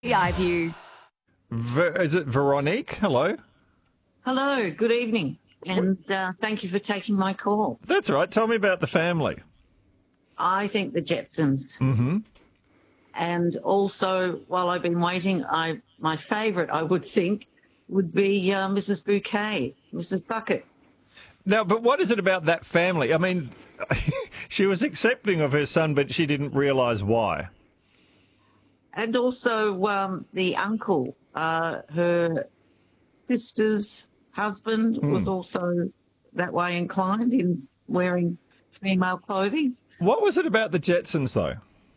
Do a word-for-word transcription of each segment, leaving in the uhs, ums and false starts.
Eye View. Ver, is it Veronique? Hello. Hello, good evening, and uh, thank you for taking my call. That's all right. Tell me about the family. I think the Jetsons. Mm-hmm. And also, while I've been waiting, I my favourite, I would think, would be uh, Missus Bouquet, Missus Bucket. Now, but what is it about that family? I mean, she was accepting of her son, but she didn't realise why. And also um, the uncle, uh, her sister's husband Mm. was also that way inclined in wearing female clothing. What was it about the Jetsons, though?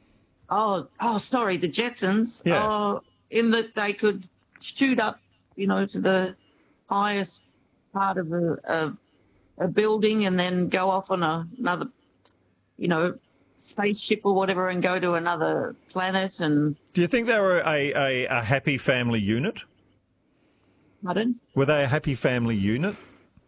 Oh, oh, sorry, the Jetsons. Yeah. Oh, in that they could shoot up, you know, to the highest part of a, a, a building and then go off on a, another, you know, spaceship or whatever and go to another planet. And Do you think they were a, a, a happy family unit? pardon? Were they a happy family unit?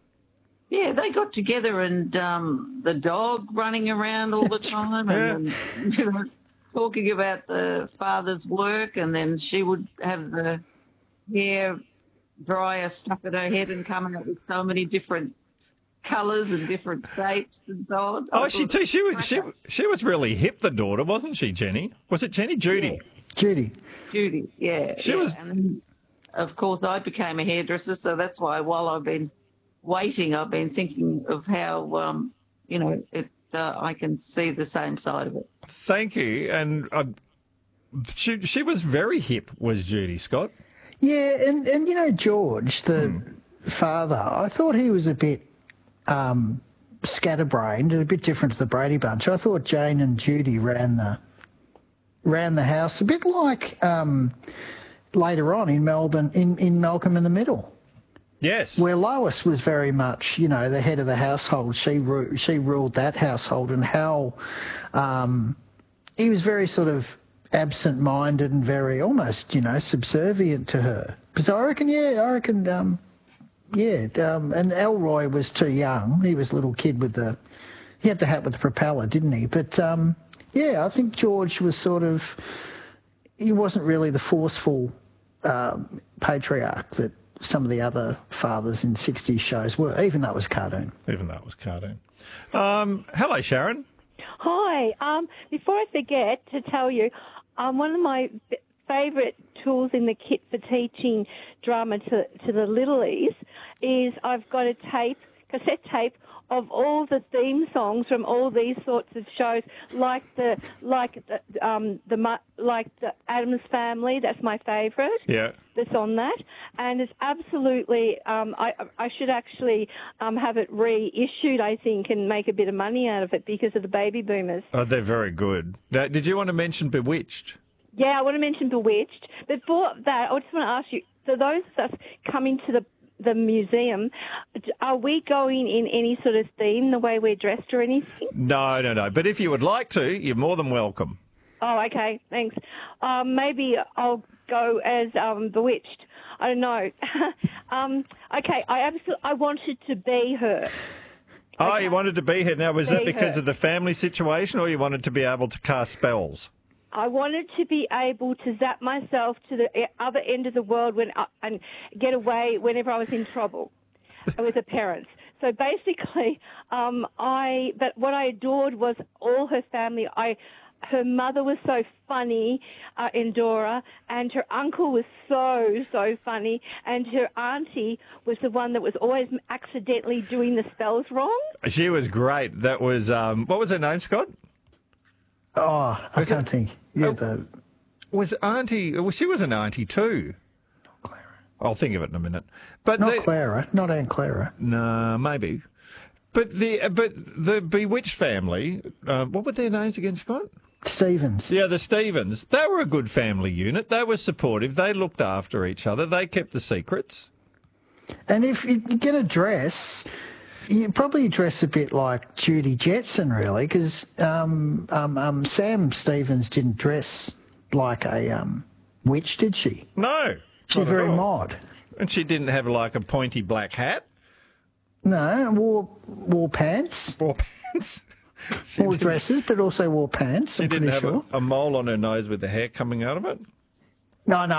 Yeah, they got together and um, the dog running around all the time and, and you know, talking about the father's work, and then she would have the hair dryer stuck at her head and coming up with so many different colours and different shapes and so on. Oh, she too. She was she she was really hip. The daughter, wasn't she, Jenny? Was it Jenny? Judy. Yeah. Judy. Judy, yeah. She yeah. was- And then, of course, I became a hairdresser, so that's why while I've been waiting, I've been thinking of how, um, you know, it. Uh, I can see the same side of it. Thank you. And uh, she she was very hip, was Judy Scott? Yeah, and, and you know, George, the father, I thought he was a bit um, scatterbrained and a bit different to the Brady Bunch. I thought Jane and Judy ran the ran the house a bit like um, later on in Melbourne, in, in Malcolm in the Middle. Yes. Where Lois was very much, you know, the head of the household. She ru- she ruled that household, and how um, he was very sort of absent-minded and very almost, you know, subservient to her. So I reckon, yeah, I reckon, um, yeah. Um, and Elroy was too young. He was a little kid with the, he had the hat with the propeller, didn't he? But um, yeah, I think George was sort of, he wasn't really the forceful um, patriarch that some of the other fathers in sixties shows were, even though it was a cartoon. Even though it was cartoon. Um, hello, Sharon. Hi. Um, before I forget to tell you, um, one of my f- favourite tools in the kit for teaching drama to, to the littlies is I've got a tape, cassette tape, of all the theme songs from all these sorts of shows, like the like the um the Mu- like the Addams Family. That's my favourite. Yeah. That's on that, and it's absolutely. Um, I I should actually um have it reissued, I think, and make a bit of money out of it because of the baby boomers. Oh, they're very good. Now, did you want to mention Bewitched? Yeah, I want to mention Bewitched. Before that, I just want to ask you. So those of us coming to the the museum, are we going in any sort of theme, the way we're dressed or anything? No, no, no. But if you would like to, you're more than welcome. Oh, okay, thanks. Um, maybe I'll go as um, Bewitched. I don't know. um, okay, I absolutely I wanted to be her. Oh, Okay. you wanted to be here. Now, was that Be because her. of the family situation, or you wanted to be able to cast spells? I wanted to be able to zap myself to the other end of the world when I, and get away whenever I was in trouble with the parents. So basically, um, I. But what I adored was all her family. I. Her mother was so funny, uh, Endora, and her uncle was so, so funny, and her auntie was the one that was always accidentally doing the spells wrong. She was great. That was, um, what was her name, Scott? Oh, I Was it- can't think. Yeah, Oh. the Was Auntie, well, she was an auntie too. I'll think of it in a minute. But not the, Clara, not Aunt Clara. No, maybe. But the but the Bewitched family, uh, what were their names again, Scott? Stevens. Yeah, the Stevens. They were a good family unit. They were supportive. They looked after each other. They kept the secrets. And if you get a dress, you probably dress a bit like Judy Jetson, really, because um, um, um, Sam Stevens didn't dress like a um, witch, did she? No. She's not at very all. mod. And she didn't have like a pointy black hat No, wore wore pants, or pants. wore dresses, but also wore pants. She I'm didn't pretty have sure. a, a mole on her nose with the hair coming out of it. No, no.